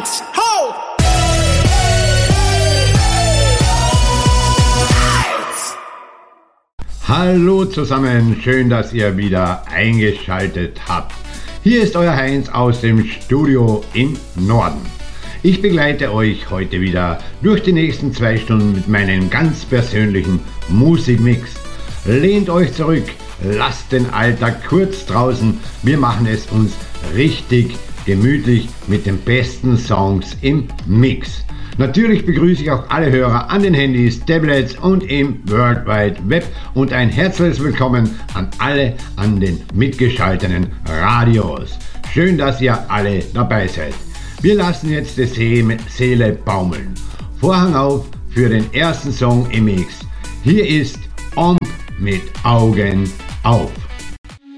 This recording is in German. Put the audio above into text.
Lights, hold! Hallo zusammen, schön, dass ihr wieder eingeschaltet habt. Hier ist euer Heinz aus dem Studio im Norden. Ich begleite euch heute wieder durch die nächsten 2 Stunden mit meinem ganz persönlichen Musikmix. Lehnt euch zurück, lasst den Alltag kurz draußen, wir machen es uns richtig gemütlich mit den besten Songs im Mix. Natürlich begrüße ich auch alle Hörer an den Handys, Tablets und im World Wide Web und ein herzliches Willkommen an alle an den mitgeschalteten Radios. Schön, dass ihr alle dabei seid. Wir lassen jetzt die Seele baumeln. Vorhang auf für den ersten Song im Mix. Hier ist Omb mit Augen auf.